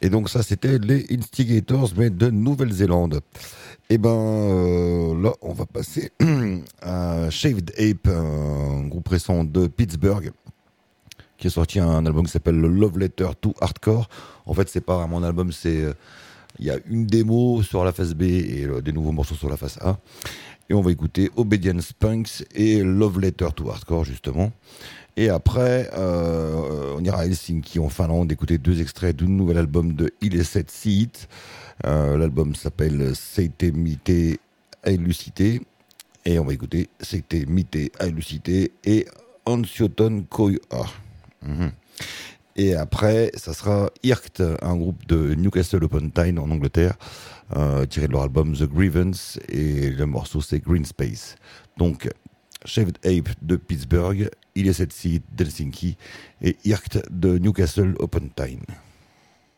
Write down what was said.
Et donc ça, c'était les Instigators, mais de Nouvelle-Zélande. Et là, on va passer à Shaved Ape, un groupe récent de Pittsburgh, qui a sorti un album qui s'appelle Love Letter to Hardcore. En fait, c'est pas vraiment un album, il y a une démo sur la face B et des nouveaux morceaux sur la face A. Et on va écouter Obedience Punks et Love Letter to Hardcore, justement. Et après, on ira à Helsinki, en Finlande, écouter 2 extraits d'un nouvel album de Illicet Seat. L'album s'appelle Seite Mite Illucité. Et on va écouter Seite Mite Illucité et Ansioton Koya. Et après, ça sera Irkt, un groupe de Newcastle upon Tyne en Angleterre, tiré de leur album The Grievance, et le morceau c'est Green Space. Donc, Shaved Ape de Pittsburgh, Illicet Seat d'Helsinki et Irkt de Newcastle upon Tyne.